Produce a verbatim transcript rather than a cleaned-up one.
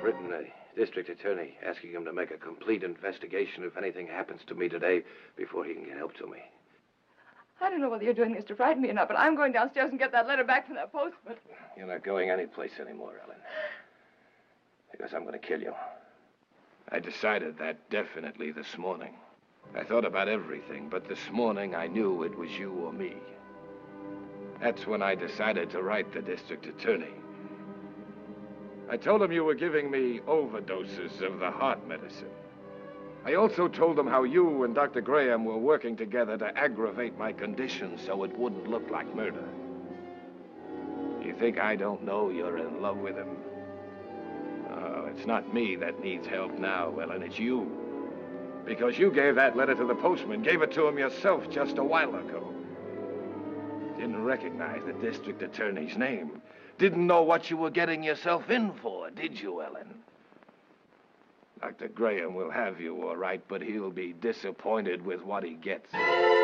written a district attorney asking him to make a complete investigation if anything happens to me today before he can get help to me. I don't know whether you're doing this to frighten me or not, but I'm going downstairs and get that letter back from that postman. You're not going anyplace anymore, Ellen. Because I'm going to kill you. I decided that definitely this morning. I thought about everything, but this morning I knew it was you or me. That's when I decided to write the district attorney. I told him you were giving me overdoses of the heart medicine. I also told him how you and Doctor Graham were working together to aggravate my condition so it wouldn't look like murder. You think I don't know you're in love with him? Oh, it's not me that needs help now, Ellen, it's you. Because you gave that letter to the postman, gave it to him yourself just a while ago. Didn't recognize the district attorney's name. Didn't know what you were getting yourself in for, did you, Ellen? Doctor Graham will have you, all right, but he'll be disappointed with what he gets.